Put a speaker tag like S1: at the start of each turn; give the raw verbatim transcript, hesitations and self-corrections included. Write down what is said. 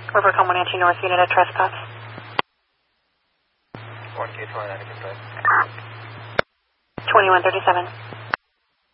S1: River Comanche North unit at trespass.
S2: one K twenty-nine, confirm.
S1: twenty-one thirty-seven.